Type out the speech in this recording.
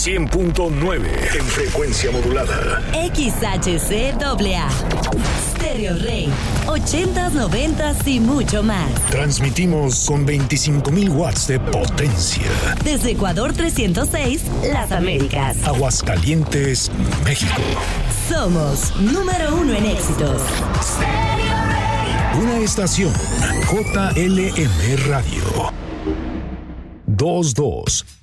100.9 en frecuencia modulada. XHCAA. Stereo Rey. 80s, 90s y mucho más. Transmitimos con 25,000 watts de potencia. Desde Ecuador 306, Las Américas. Aguascalientes, México. Somos número 1 en éxitos. Una estación JLM Radio. 22